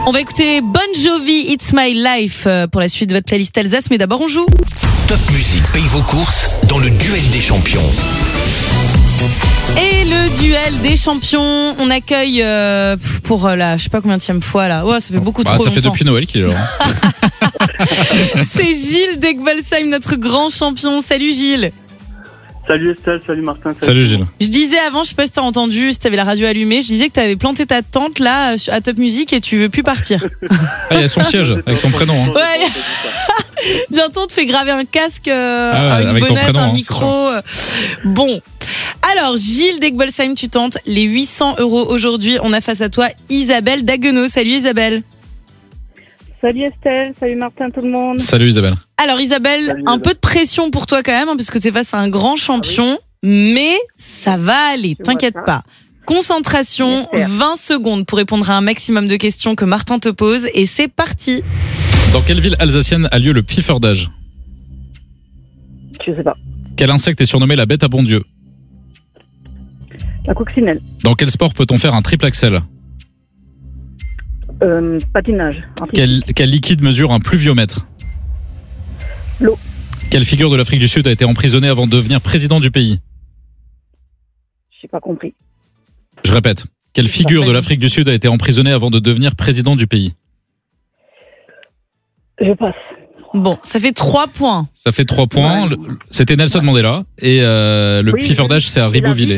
On va écouter Bon Jovi, It's My Life pour la suite de votre playlist Alsace, mais d'abord on joue. Top Music paye vos courses dans le duel des champions. Et le duel des champions, on accueille pour la je sais pas combienième fois là. Ouais, ça fait beaucoup trop longtemps. Ça fait depuis Noël qu'il est là. C'est Gilles d'Egbalsheim, notre grand champion. Salut Gilles. Salut Estelle, salut Martin. Salut Gilles. Je disais avant, je sais pas si t'as entendu, si t'avais la radio allumée, je disais que t'avais planté ta tente là à Top Music et tu veux plus partir. Ah, il y a son siège avec son prénom. Hein. Ouais. Bientôt on te fait graver un casque, une avec ton bonnette, prénom, un hein, micro. Bon. Alors Gilles d'Egbalsheim, tu tentes les 800 € aujourd'hui. On a face à toi Isabelle d'Haguenau. Salut Isabelle. Salut Estelle, salut Martin, tout le monde. Salut Isabelle. Alors Isabelle, un peu de pression pour toi quand même, hein, parce que tu es face à un grand champion, mais ça va aller, t'inquiète pas. Concentration, 20 secondes pour répondre à un maximum de questions que Martin te pose, et c'est parti. Dans quelle ville alsacienne a lieu le pifferdage ? Je sais pas. Quel insecte est surnommé la bête à bon Dieu ? La coccinelle. Dans quel sport peut-on faire un triple axel ? Patinage. Quel liquide mesure un pluviomètre ? L'eau. Quelle figure de l'Afrique du Sud a été emprisonnée avant de devenir président du pays ? J'ai pas compris. Je répète. Quelle figure de l'Afrique du Sud a été emprisonnée avant de devenir président du pays ? Je passe. Bon, ça fait 3 points. Ça fait 3 points. Ouais. C'était Nelson Mandela. Et le pifferdage, c'est à Ribeauvillé.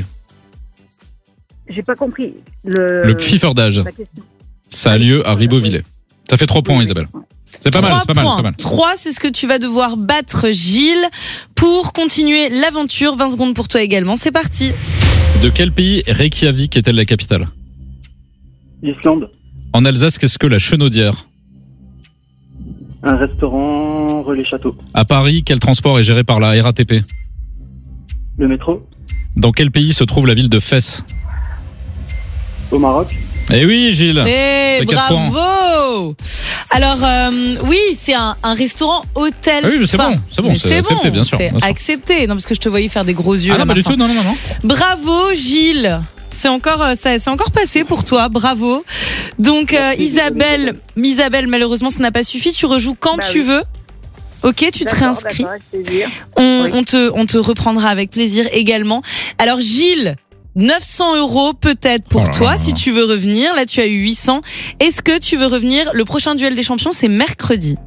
J'ai pas compris. Le pifferdage, ça a lieu à Ribeauvillé. Ça fait 3 points, Isabelle. C'est pas mal, c'est pas mal, c'est pas mal. 3, c'est ce que tu vas devoir battre Gilles pour continuer l'aventure. 20 secondes pour toi également, c'est parti. De quel pays Reykjavik est-elle la capitale ? Islande. En Alsace, qu'est-ce que la chenaudière ? Un restaurant Relais Château. À Paris, quel transport est géré par la RATP ? Le métro. Dans quel pays se trouve la ville de Fès ? Au Maroc. Eh oui, Gilles. Eh, C'est 4 points. bravo. Alors, oui, c'est un restaurant hôtel. Ah oui, c'est spa. bon, c'est accepté, bien sûr. C'est accepté. Non, parce que je te voyais faire des gros yeux. Ah non, là, pas du Martin. tout, non. Bravo, Gilles. C'est encore passé pour toi, bravo. Donc, Isabelle, malheureusement, ça n'a pas suffi. Tu rejoues quand tu veux. Ok, tu te réinscris. On te reprendra avec plaisir également. Alors, Gilles, 900 € peut-être pour toi si tu veux revenir. Là, tu as eu 800. Est-ce que tu veux revenir ? Le prochain duel des champions, c'est mercredi.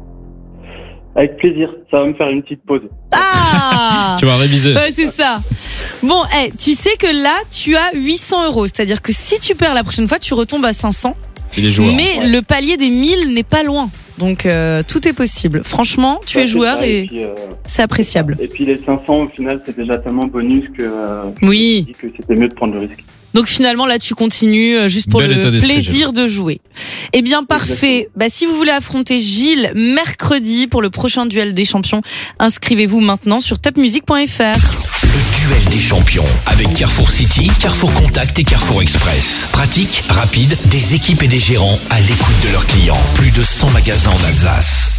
Avec plaisir, ça va me faire une petite pause. Ah. Tu vas réviser. Ouais, c'est ça. Bon, tu sais que là, tu as 800 €. C'est-à-dire que si tu perds la prochaine fois, tu retombes à 500. Il est joueur. Mais le palier des 1000 n'est pas loin. Donc, tout est possible. Franchement, tu es joueur et puis, c'est appréciable. Et puis les 500, au final, c'est déjà tellement bonus que Oui. je me dis que c'était mieux de prendre le risque. Donc finalement, là, tu continues juste pour Bel état le d'esprit, plaisir de jouer. Eh bien, parfait. Bah, si vous voulez affronter Gilles mercredi pour le prochain duel des champions, inscrivez-vous maintenant sur topmusic.fr. Le duel des champions avec Carrefour City, Carrefour Contact et Carrefour Express. Pratique, rapide, des équipes et des gérants à l'écoute de leurs clients. Plus de 100 magasins en Alsace.